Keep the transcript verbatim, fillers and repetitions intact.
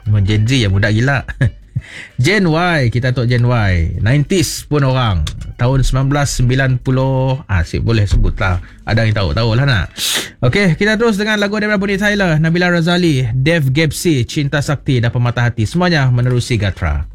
Memang Gen Z yang budak gila. Gen Y, kita tok Gen Y. nineties pun orang. Tahun nineteen ninety, ah, sip, boleh sebut lah. Ada yang tahu, tahu lah nak. Okey, kita terus dengan lagu daripada Bonnie Tyler, Nabila Razali, Dev Gapsi, Cinta Sakti dan Pemata Hati. Semuanya menerusi Gatra.